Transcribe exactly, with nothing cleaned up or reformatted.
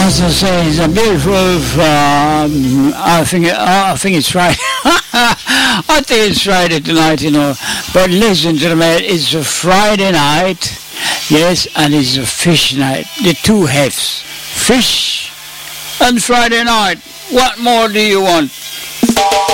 As I say, it's a beautiful. Um, I think. I think it's Friday. I think it's Friday tonight, you know. But listen to me, it's a Friday night, yes, and it's a fish night. The two F's, fish and Friday night. What more do you want?